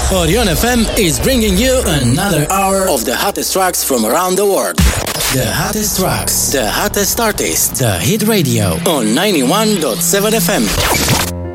Orion FM is bringing you another hour of the hottest tracks from around the world. The hottest tracks, the hottest artists, the Hit Radio on 91.7 FM.